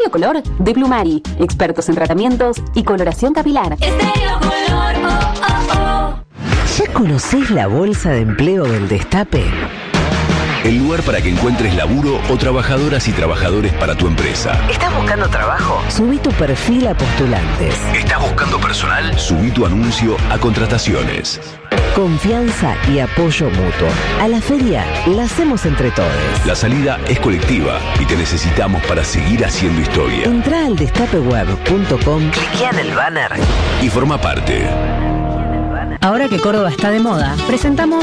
pelo color? De Plumari, expertos en tratamientos y coloración capilar. Estéreo Color, oh, oh, oh. ¿Ya conocés la bolsa de empleo del Destape? El lugar para que encuentres laburo o trabajadoras y trabajadores para tu empresa. ¿Estás buscando trabajo? Subí tu perfil a postulantes. ¿Estás buscando personal? Subí tu anuncio a contrataciones. Confianza y apoyo mutuo. A la feria la hacemos entre todos. La salida es colectiva y te necesitamos para seguir haciendo historia. Entrá al destapeweb.com, cliquea en el banner y forma parte. Ahora que Córdoba está de moda, presentamos